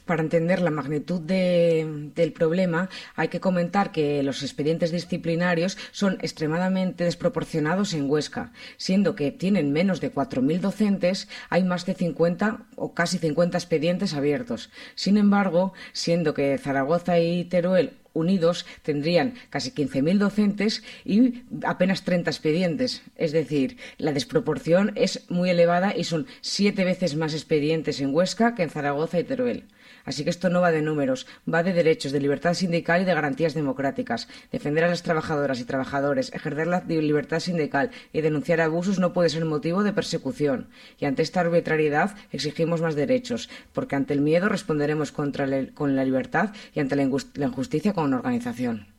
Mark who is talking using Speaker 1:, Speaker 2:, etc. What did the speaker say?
Speaker 1: Para entender la magnitud del problema, hay que comentar que los expedientes disciplinarios son extremadamente desproporcionados en Huesca, siendo que tienen menos de 4.000 docentes, hay más de 50 o casi 50 expedientes abiertos. Sin embargo, siendo que Zaragoza y Teruel unidos tendrían casi 15.000 docentes y apenas 30 expedientes. Es decir, la desproporción es muy elevada y son 7 veces más expedientes en Huesca que en Zaragoza y Teruel. Así que esto no va de números, va de derechos, de libertad sindical y de garantías democráticas. Defender a las trabajadoras y trabajadores, ejercer la libertad sindical y denunciar abusos no puede ser motivo de persecución. Y ante esta arbitrariedad exigimos más derechos, porque ante el miedo responderemos con la libertad y ante la injusticia con organización.